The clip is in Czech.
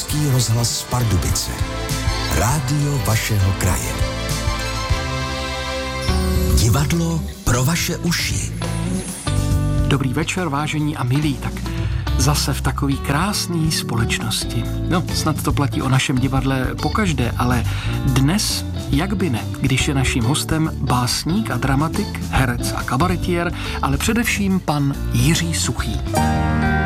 Český rozhlas Pardubice. Rádio vašeho kraje. Divadlo pro vaše uši. Dobrý večer, vážení a milí, tak zase v takový krásný společnosti. No, snad to platí o našem divadle pokaždé, ale dnes, jak by ne, když je naším hostem básník a dramatik, herec a kabaretier, ale především pan Jiří Suchý.